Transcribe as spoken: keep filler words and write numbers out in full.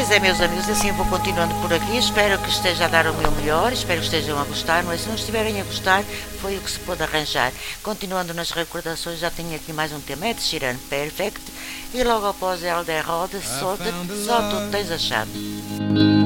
Pois é, meus amigos, assim eu vou continuando por aqui. Espero que esteja a dar o meu melhor, espero que estejam a gostar, mas se não estiverem a gostar, foi o que se pôde arranjar. Continuando nas recordações, já tenho aqui mais um tema, é de Sheeran Perfect, e logo após Elder Rod, só, só tu tens a chave.